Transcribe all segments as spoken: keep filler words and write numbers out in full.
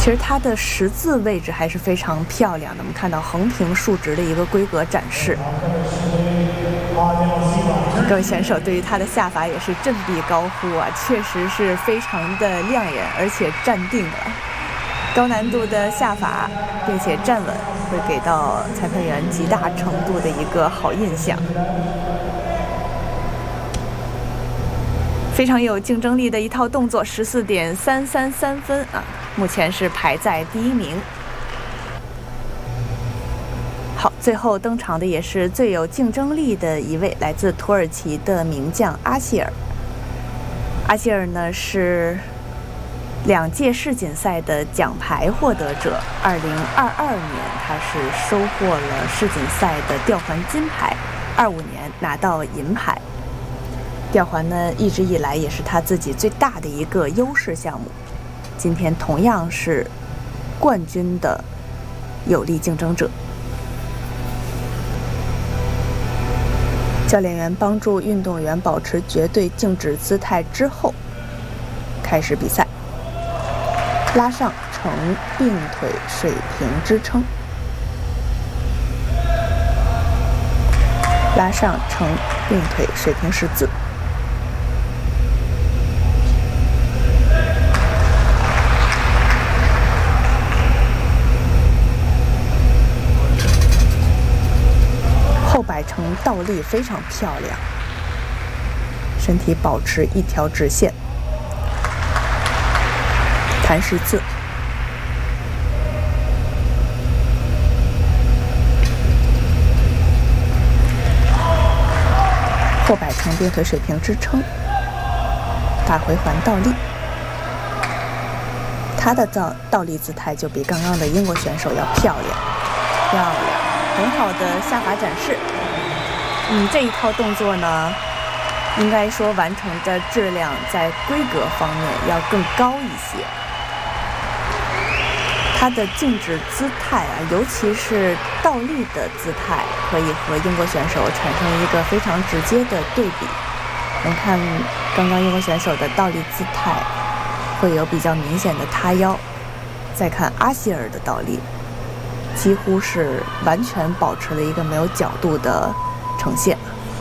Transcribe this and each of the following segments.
其实它的十字位置还是非常漂亮的，我们看到横平竖直的一个规格展示。各位选手对于他的下法也是振臂高呼啊，确实是非常的亮眼，而且站定了。高难度的下法，并且站稳，会给到裁判员极大程度的一个好印象。非常有竞争力的一套动作，十四点三三三分啊，目前是排在第一名。好，最后登场的也是最有竞争力的一位，来自土耳其的名将阿希尔。阿希尔呢是两届世锦赛的奖牌获得者，二零二二年他是收获了世锦赛的吊环金牌，二五年拿到银牌。吊环呢，一直以来也是他自己最大的一个优势项目。今天同样是冠军的有力竞争者。教练员帮助运动员保持绝对静止姿态之后，开始比赛。拉上呈并腿水平支撑，拉上呈并腿水平十字。后摆成倒立非常漂亮，身体保持一条直线。弹十字，后摆成并腿水平支撑，大回环倒立。他的倒倒立姿态就比刚刚的英国选手要漂亮，漂亮，很好的下法展示。嗯，这一套动作呢，应该说完成的质量在规格方面要更高一些。它的静止姿态啊，尤其是倒立的姿态，可以和英国选手产生一个非常直接的对比。我们看刚刚英国选手的倒立姿态，会有比较明显的塌腰。再看阿希尔的倒立，几乎是完全保持了一个没有角度的呈现。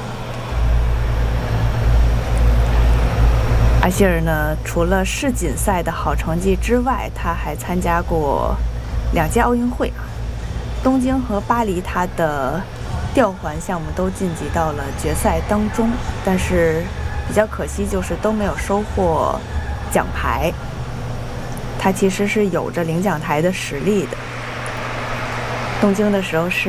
阿希尔呢，除了世锦赛的好成绩之外，他还参加过两届奥运会，东京和巴黎，他的吊环项目都晋级到了决赛当中，但是比较可惜就是都没有收获奖牌。他其实是有着领奖台的实力的。东京的时候是